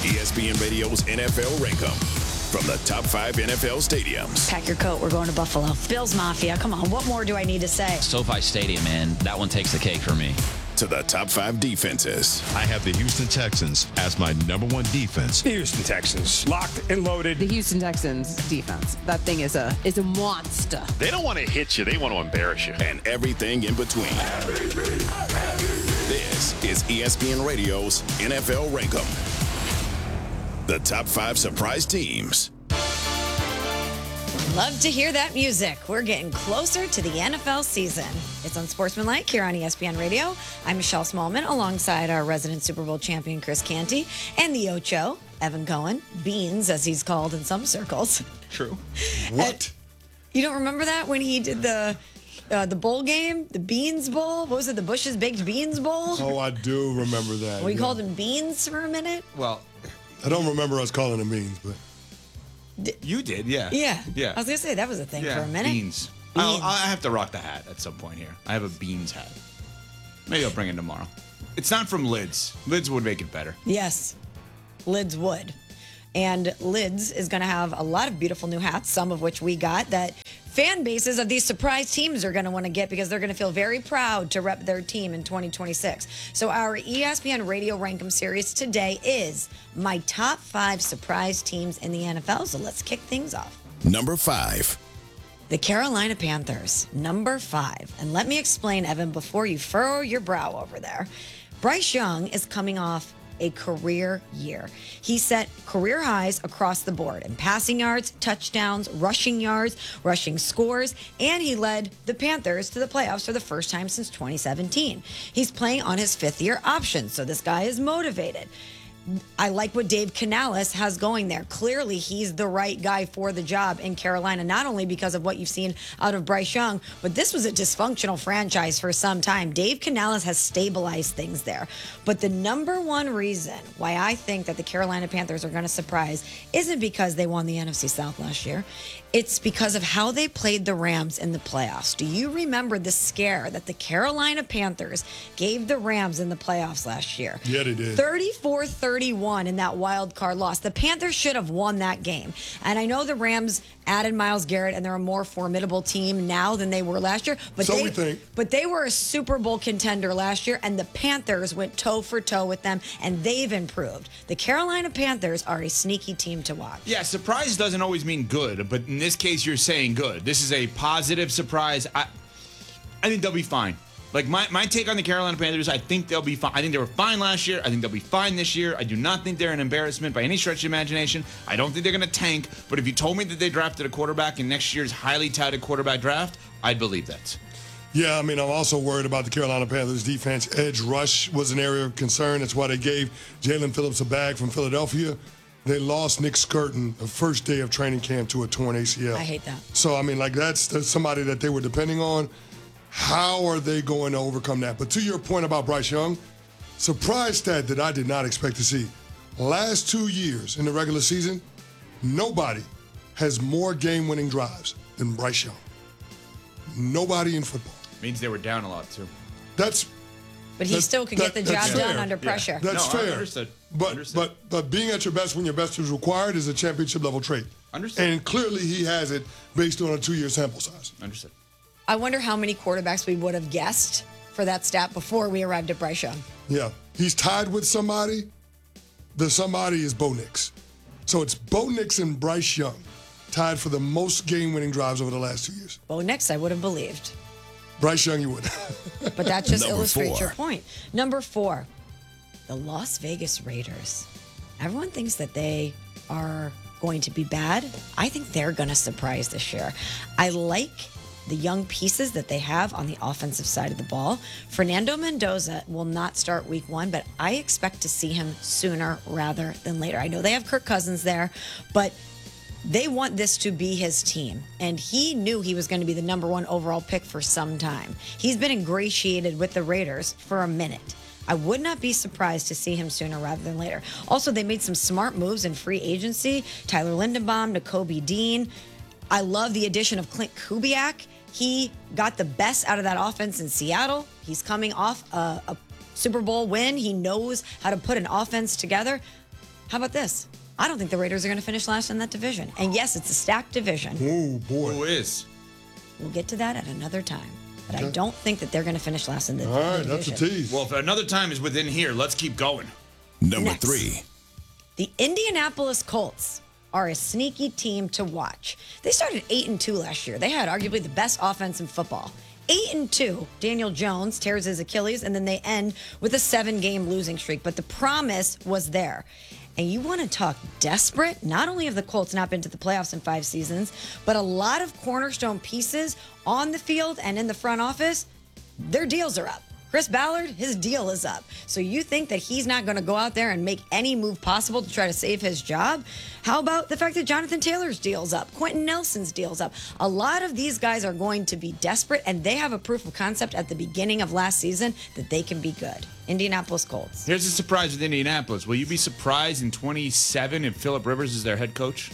ESPN Radio's NFL Rankum from the top 5 NFL stadiums. Pack your coat. We're going to Buffalo. Bills Mafia. Come on. What more do I need to say? SoFi Stadium, man. That one takes the cake for me. To the top 5 defenses. I have the Houston Texans as my number 1 defense. The Houston Texans, locked and loaded. The Houston Texans defense. That thing is a monster. They don't want to hit you. They want to embarrass you. And everything in between. This is ESPN Radio's NFL Rankum. The top 5 surprise teams. Love to hear that music. We're getting closer to the NFL season. It's on Sportsmanlike here on ESPN Radio. I'm Michelle Smallman alongside our resident Super Bowl champion Chris Canty and the Ocho, Evan Cohen, Beans as he's called in some circles. True. What? You don't remember that when he did the bowl game, the Beans Bowl? What was it, the Bush's Baked Beans Bowl? Oh, I do remember that. We called him Beans for a minute. Well, I don't remember us calling them beans, but you did, yeah. Yeah. Yeah. I was going to say that was a thing for a minute. Beans. I have to rock the hat at some point here. I have a Beans hat. Maybe I'll bring it tomorrow. It's not from Lids. Lids would make it better. Yes, Lids would. And Lids is going to have a lot of beautiful new hats, some of which we got, that fan bases of these surprise teams are going to want to get because they're going to feel very proud to rep their team in 2026. So our ESPN Radio Rankum series today is my top 5 surprise teams in the NFL. So let's kick things off. Number 5. The Carolina Panthers, number 5. And let me explain, Evan, before you furrow your brow over there. Bryce Young is coming off a career year. He set career highs across the board in passing yards, touchdowns, rushing yards, rushing scores, and he led the Panthers to the playoffs for the first time since 2017. He's playing on his 5th-year option, so this guy is motivated. I like what Dave Canales has going there. Clearly, he's the right guy for the job in Carolina, not only because of what you've seen out of Bryce Young, but this was a dysfunctional franchise for some time. Dave Canales has stabilized things there. But the number one reason why I think that the Carolina Panthers are going to surprise isn't because they won the NFC South last year. It's because of how they played the Rams in the playoffs. Do you remember the scare that the Carolina Panthers gave the Rams in the playoffs last year? Yeah, they did. 34-31 in that wild card loss. The Panthers should have won that game. And I know the Rams added Myles Garrett, and they're a more formidable team now than they were last year. But we think. But they were a Super Bowl contender last year, and the Panthers went toe for toe with them, and they've improved. The Carolina Panthers are a sneaky team to watch. Yeah, surprise doesn't always mean good, but in this case, you're saying good. This is a positive surprise. I think they'll be fine. Like, my take on the Carolina Panthers, I think they'll be fine. I think they were fine last year. I think they'll be fine this year. I do not think they're an embarrassment by any stretch of imagination. I don't think they're going to tank. But if you told me that they drafted a quarterback in next year's highly touted quarterback draft, I'd believe that. yeah, I mean, I'm also worried about the Carolina Panthers defense. Edge rush was an area of concern. That's why they gave Jalen Phillips a bag from Philadelphia. They lost Nick Skirton the first day of training camp to a torn ACL. I hate that. So, I mean, like, that's somebody that they were depending on. How are they going to overcome that? But to your point about Bryce Young, surprise stat that I did not expect to see. Last 2 years in the regular season, nobody has more game-winning drives than Bryce Young. Nobody in football. Means they were down a lot, too. That's But he still could get the job that's done fair. under pressure. That's No, I fair. understood. But being at your best when your best is required is a championship level trait. Understood. And clearly he has it based on a 2-year sample size. Understood. I wonder how many quarterbacks we would have guessed for that stat before we arrived at Bryce Young. Yeah. He's tied with somebody. The somebody is Bo Nix. So it's Bo Nix and Bryce Young tied for the most game-winning drives over the last 2 years. Bo Nix, I would have believed. Bryce Young, you would. But that just Number illustrates 4. your point. Number 4, the Las Vegas Raiders. Everyone thinks that they are going to be bad. I think they're going to surprise this year. I like the young pieces that they have on the offensive side of the ball. Fernando Mendoza will not start week 1, but I expect to see him sooner rather than later. I know they have Kirk Cousins there, but they want this to be his team. And he knew he was going to be the number 1 overall pick for some time. He's been ingratiated with the Raiders for a minute. I would not be surprised to see him sooner rather than later. Also, they made some smart moves in free agency. Tyler Lindenbaum, Nakobe Dean. I love the addition of Clint Kubiak. He got the best out of that offense in Seattle. He's coming off a Super Bowl win. He knows how to put an offense together. How about this? I don't think the Raiders are going to finish last in that division. And yes, it's a stacked division. Oh, boy. Who is? We'll get to that at another time. But I don't think that they're going to finish last in the All right, division. that's a tease. Well, if another time is within here, let's keep going. Number Next. 3. The Indianapolis Colts are a sneaky team to watch. They started 8-2 last year. They had arguably the best offense in football. 8-2. Daniel Jones tears his Achilles, and then they end with a 7-game losing streak. But the promise was there. And you want to talk desperate? Not only have the Colts not been to the playoffs in 5 seasons, but a lot of cornerstone pieces on the field and in the front office, their deals are up. Chris Ballard, his deal is up. So you think that he's not going to go out there and make any move possible to try to save his job? How about the fact that Jonathan Taylor's deal's up? Quentin Nelson's deal's up. A lot of these guys are going to be desperate, and they have a proof of concept at the beginning of last season that they can be good. Indianapolis Colts. Here's a surprise with Indianapolis. Will you be surprised in 27 if Phillip Rivers is their head coach?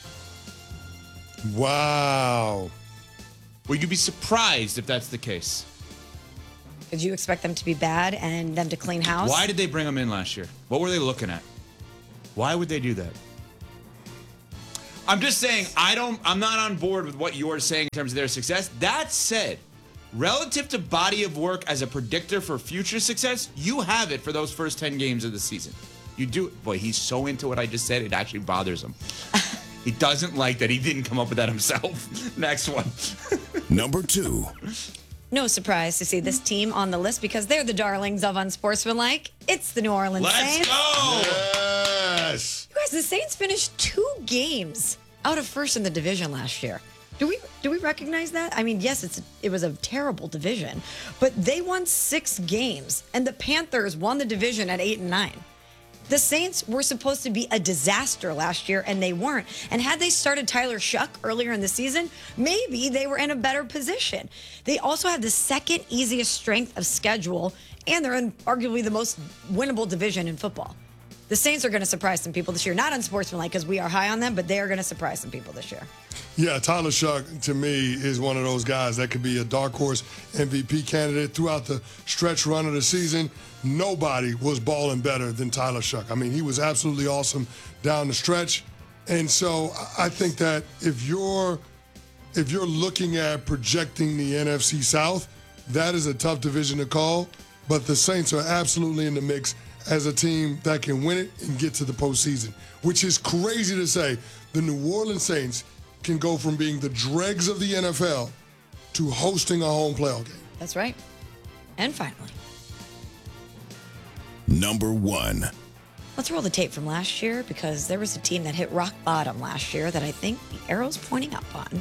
Wow. Will you be surprised if that's the case? Did you expect them to be bad and them to clean house? Why did they bring him in last year? What were they looking at? Why would they do that? I'm just saying I'm not on board with what you're saying in terms of their success. That said, relative to body of work as a predictor for future success, you have it for those first 10 games of the season. You do. Boy, he's so into what I just said, it actually bothers him. He doesn't like that he didn't come up with that himself. Next one. Number 2. No surprise to see this team on the list because they're the darlings of Unsportsmanlike. It's the New Orleans Saints. Let's go! Yes. You guys, the Saints finished 2 games out of first in the division last year. Do we recognize that? I mean, yes, it was a terrible division, but they won 6 games, and the Panthers won the division at 8-9. The Saints were supposed to be a disaster last year, and they weren't. And had they started Tyler Shuck earlier in the season, maybe they were in a better position. They also have the second easiest strength of schedule, and they're in arguably the most winnable division in football. The Saints are going to surprise some people this year. Not Unsportsmanlike because we are high on them, but they are going to surprise some people this year. Yeah, Tyler Shuck, to me, is one of those guys that could be a dark horse MVP candidate throughout the stretch run of the season. Nobody was balling better than Tyler Shuck. I mean, he was absolutely awesome down the stretch. And so I think that if you're looking at projecting the NFC South, that is a tough division to call. But the Saints are absolutely in the mix as a team that can win it and get to the postseason, which is crazy to say. The New Orleans Saints can go from being the dregs of the NFL to hosting a home playoff game. That's right. And finally, Number 1. let's roll the tape from last year because there was a team that hit rock bottom last year that I think the arrow's pointing up on.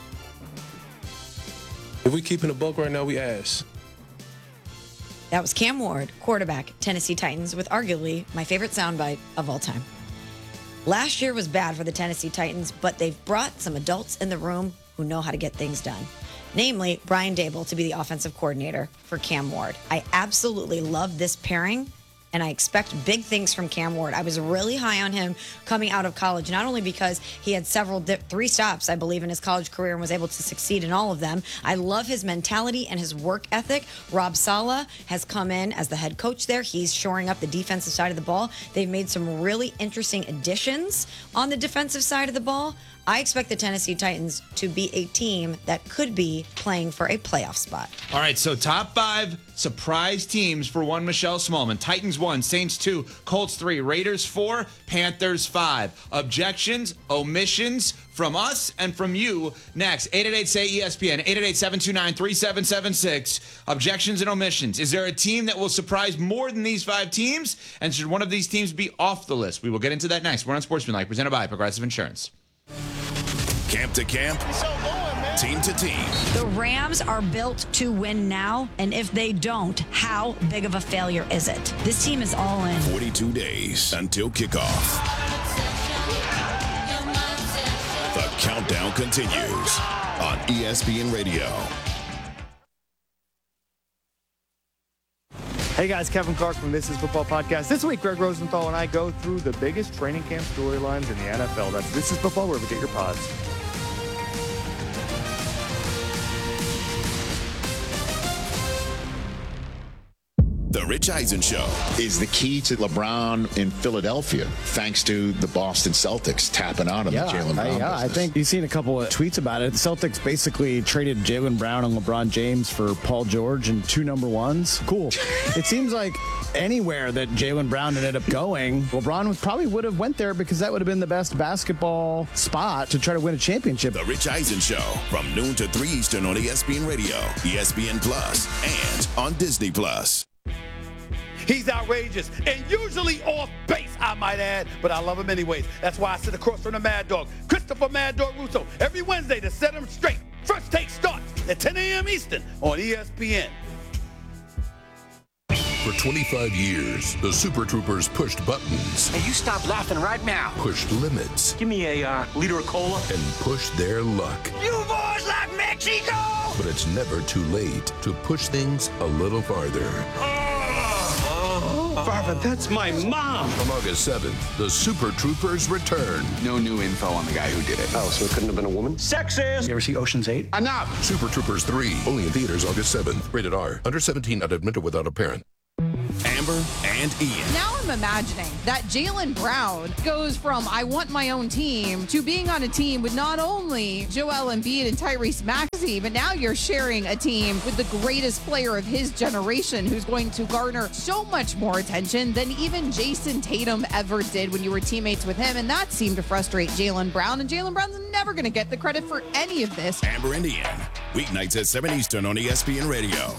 If we keeping a buck right now, we ass. That was Cam Ward, quarterback, Tennessee Titans, with arguably my favorite soundbite of all time. Last year was bad for the Tennessee Titans, but they've brought some adults in the room who know how to get things done. Namely, Brian Daboll to be the offensive coordinator for Cam Ward. I absolutely love this pairing, and I expect big things from Cam Ward. I was really high on him coming out of college, not only because he had 3 stops, I believe, in his college career and was able to succeed in all of them. I love his mentality and his work ethic. Rob Saleh has come in as the head coach there. He's shoring up the defensive side of the ball. They've made some really interesting additions on the defensive side of the ball. I expect the Tennessee Titans to be a team that could be playing for a playoff spot. All right, so top 5 surprise teams for one Michelle Smallman. Titans 1, Saints 2, Colts 3, Raiders 4, Panthers 5. Objections, omissions from us and from you. Next, 888-SAY-ESPN, 888-729-3776. Objections and omissions. Is there a team that will surprise more than these 5 teams? And should one of these teams be off the list? We will get into that next. We're on Sportsmanlike, presented by Progressive Insurance. Camp to camp, team to team. The Rams are built to win now, and if they don't, how big of a failure is it? This team is all in. 42 days until kickoff. The countdown continues on ESPN Radio. Hey guys, Kevin Clark from This Is Football Podcast. This week, Greg Rosenthal and I go through the biggest training camp storylines in the NFL. That's This Is Football, wherever you get your pods. The Rich Rich Eisen Show. Is the key to LeBron in Philadelphia, thanks to the Boston Celtics tapping out on the Jaylen Brown business. I think you've seen a couple of tweets about it. The Celtics basically traded Jaylen Brown and LeBron James for Paul George and 2 number ones. Cool. It seems like anywhere that Jaylen Brown ended up going, LeBron probably would have went there because that would have been the best basketball spot to try to win a championship. The Rich Eisen Show from noon to 3 Eastern on ESPN Radio, ESPN Plus, and on Disney Plus. He's outrageous and usually off base, I might add, but I love him anyways. That's why I sit across from the Mad Dog, Christopher Mad Dog Russo, every Wednesday to set him straight. First Take starts at 10 a.m. Eastern on ESPN. For 25 years, the Super Troopers pushed buttons. Hey, you stop laughing right now. Pushed limits. Give me a liter of cola. And pushed their luck. You boys like Mexico! But it's never too late to push things a little farther. Barbara, that's my mom. On August 7th, the Super Troopers return. No new info on the guy who did it. Oh, so it couldn't have been a woman? Sexist! You ever see Ocean's 8? Enough! Super Troopers 3, only in theaters August 7th. Rated R. Under 17, not admitted without a parent. Amber and Ian. Now I'm imagining that Jaylen Brown goes from I want my own team to being on a team with not only Joel Embiid and Tyrese Maxey, but now you're sharing a team with the greatest player of his generation who's going to garner so much more attention than even Jason Tatum ever did when you were teammates with him. And that seemed to frustrate Jaylen Brown. And Jaylen Brown's never going to get the credit for any of this. Amber and Ian. Weeknights at 7 Eastern on ESPN Radio.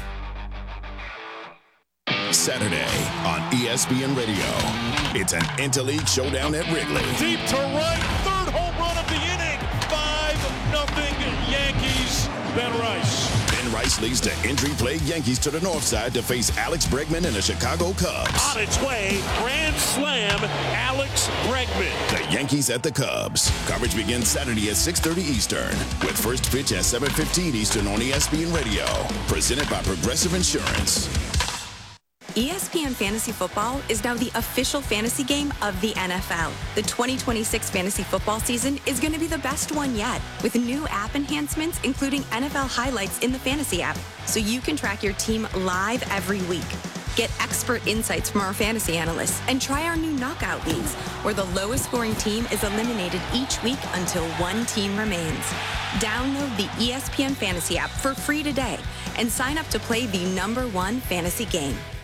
Saturday on ESPN Radio. It's an Interleague showdown at Wrigley. Deep to right, third home run of the inning. 5-0 Yankees. Ben Rice. Ben Rice leads the injury-plagued Yankees to the north side to face Alex Bregman and the Chicago Cubs. On its way, grand slam, Alex Bregman. The Yankees at the Cubs. Coverage begins Saturday at 6:30 Eastern with first pitch at 7:15 Eastern on ESPN Radio. Presented by Progressive Insurance. ESPN Fantasy Football is now the official fantasy game of the NFL. The 2026 fantasy football season is going to be the best one yet, with new app enhancements, including NFL highlights in the fantasy app, so you can track your team live every week. Get expert insights from our fantasy analysts and try our new knockout leagues, where the lowest scoring team is eliminated each week until one team remains. Download the ESPN Fantasy app for free today and sign up to play the #1 fantasy game.